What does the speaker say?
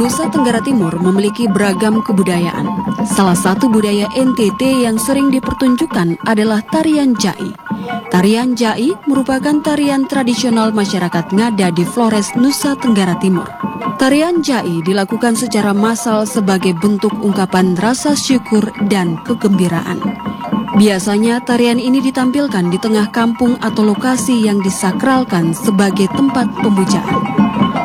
Nusa Tenggara Timur memiliki beragam kebudayaan. Salah satu budaya NTT yang sering dipertunjukkan adalah tarian Jai. Tarian Jai merupakan tarian tradisional masyarakat Ngada di Flores, Nusa Tenggara Timur. Tarian Jai dilakukan secara massal sebagai bentuk ungkapan rasa syukur dan kegembiraan. Biasanya tarian ini ditampilkan di tengah kampung atau lokasi yang disakralkan sebagai tempat pemujaan.